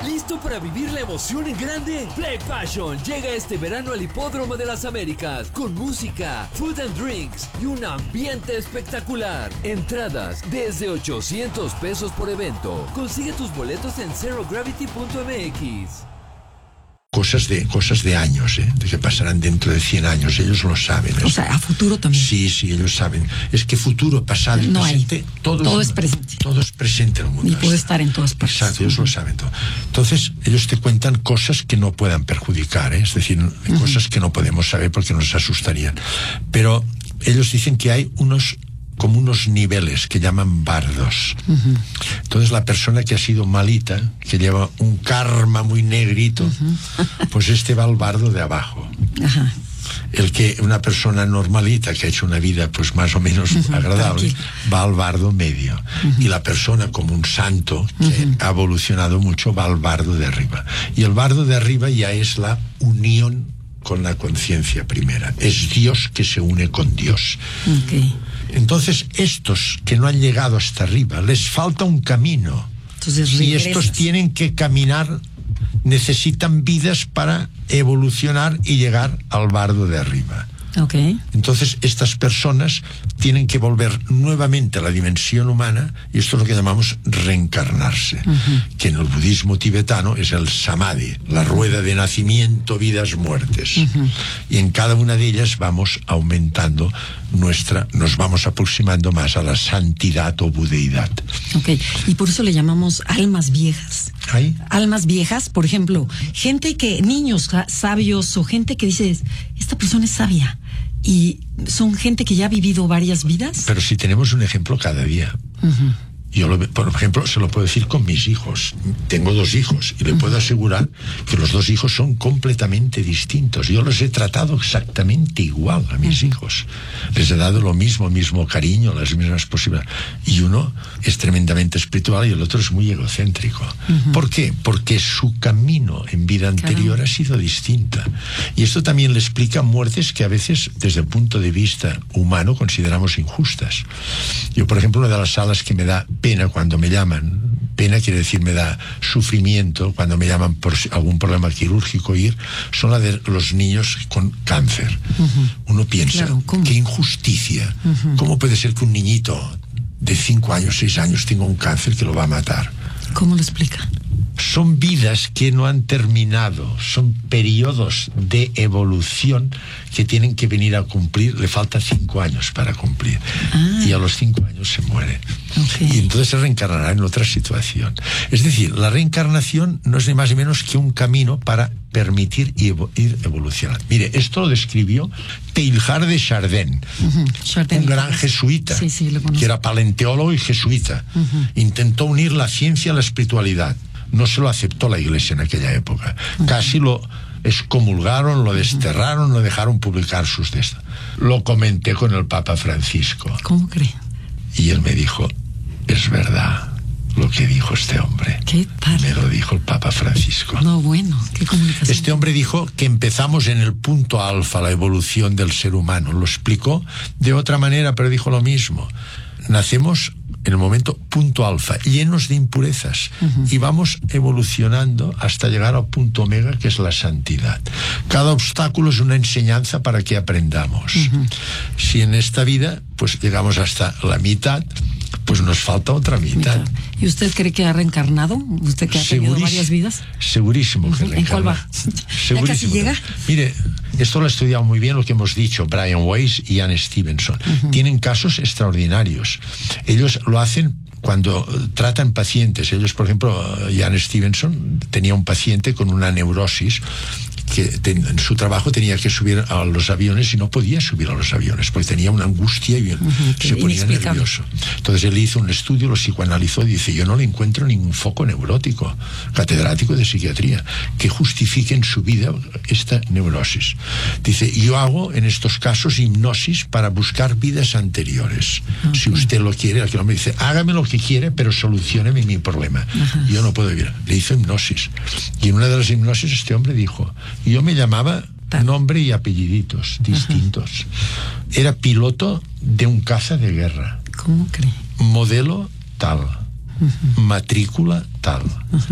¿Listo para vivir la emoción en grande? Play Passion llega este verano al Hipódromo de las Américas con música, food and drinks y un ambiente espectacular. Entradas desde $800 por evento. Consigue tus boletos en zerogravity.mx. Cosas de años, de que pasarán dentro de 100 años, ellos lo saben. O sea, a futuro también. Sí, ellos saben. Es que futuro, pasado y presente, todo es presente. Todo es presente en el mundo. Y puede estar en todas partes. Exacto, ellos lo saben todo. Entonces, ellos te cuentan cosas que no puedan perjudicar, es decir, cosas que no podemos saber porque nos asustarían. Pero ellos dicen que hay unos niveles que llaman bardos. Entonces la persona que ha sido malita, que lleva un karma muy negrito, pues va al bardo de abajo. El que una persona normalita que ha hecho una vida pues más o menos agradable, va al bardo medio. Y la persona como un santo que ha evolucionado mucho va al bardo de arriba. Y el bardo de arriba ya es la unión con la conciencia primera. Es Dios que se une con Dios. Entonces, estos que no han llegado hasta arriba, les falta un camino. Entonces, y estos tienen que caminar, necesitan vidas para evolucionar y llegar al bardo de arriba. Entonces, estas personas tienen que volver nuevamente a la dimensión humana, y esto es lo que llamamos reencarnarse, que en el budismo tibetano es el samadhi, la rueda de nacimiento, vidas, muertes. Y en cada una de ellas vamos aumentando nos vamos aproximando más a la santidad o budeidad. Y por eso le llamamos almas viejas. Almas viejas, por ejemplo, niños sabios o gente que dice, esta persona es sabia. Y son gente que ya ha vivido varias vidas. Pero si tenemos un ejemplo cada día. Yo, por ejemplo, se lo puedo decir con mis hijos. Tengo 2 hijos y le puedo asegurar que los 2 hijos son completamente distintos. Yo los he tratado exactamente igual a mis hijos. Les he dado lo mismo cariño, las mismas posibilidades. Y uno es tremendamente espiritual y el otro es muy egocéntrico. ¿Por qué? Porque su camino en vida anterior ha sido distinta. Y esto también le explica muertes que a veces, desde el punto de vista humano, consideramos injustas. Yo, por ejemplo, una de las salas que me da pena cuando me llaman, pena quiere decir me da sufrimiento cuando me llaman por algún problema quirúrgico son la de los niños con cáncer. Uno piensa, qué injusticia. ¿Cómo puede ser que un niñito de 5 años, 6 años tenga un cáncer que lo va a matar? ¿Cómo lo explica? Son vidas que no han terminado, son periodos de evolución que tienen que venir a cumplir. Le falta 5 años para cumplir y a los 5 años se muere. Y entonces se reencarnará en otra situación. Es decir, la reencarnación no es ni más ni menos que un camino para permitir ir evolucionando. Mire, esto lo describió Teilhard de Chardin, un gran jesuita, que era paleontólogo y jesuita. Intentó unir la ciencia a la espiritualidad. No se lo aceptó la Iglesia en aquella época. Casi lo excomulgaron, lo desterraron, no dejaron publicar sus textos. Lo comenté con el Papa Francisco. ¿Cómo cree? Y él me dijo, es verdad lo que dijo este hombre. ¿Qué tal? Me lo dijo el Papa Francisco. No, bueno, qué comunicación. Este hombre dijo que empezamos en el punto alfa, la evolución del ser humano. Lo explicó de otra manera, pero dijo lo mismo. Nacemos en el momento punto alfa, llenos de impurezas, y vamos evolucionando hasta llegar al punto omega, que es la santidad. Cada obstáculo es una enseñanza para que aprendamos. Si en esta vida pues llegamos hasta la mitad, pues nos falta otra mitad. ¿Y usted cree que ha reencarnado? ¿Usted que ha tenido varias vidas? Segurísimo que reencarna. ¿En cuál va? Segurísimo. ¿Ya casi llega? Mire, esto lo ha estudiado muy bien lo que hemos dicho Brian Weiss y Ian Stevenson. Tienen casos extraordinarios. Ellos lo hacen cuando tratan pacientes. Ellos, por ejemplo, Ian Stevenson tenía un paciente con una neurosis que en su trabajo tenía que subir a los aviones y no podía subir a los aviones porque tenía una angustia y se ponía nervioso. Entonces él hizo un estudio, lo psicoanalizó y dice, yo no le encuentro ningún foco neurótico, catedrático de psiquiatría, que justifique en su vida esta neurosis. Dice, yo hago en estos casos hipnosis para buscar vidas anteriores. Si usted lo quiere, aquel hombre dice, hágame lo que quiere, pero solucióneme mi problema. Yo no puedo vivir. Le hizo hipnosis. Y en una de las hipnosis este hombre dijo, yo me llamaba nombre y apelliditos distintos. Era piloto de un caza de guerra. ¿Cómo cree? Modelo tal. Matrícula tal.